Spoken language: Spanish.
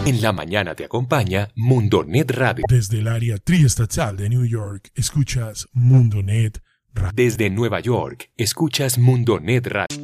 En la mañana te acompaña Mundonet Radio. Desde el área triestatal de New York, escuchas Mundonet Radio. Desde Nueva York, escuchas Mundonet Radio.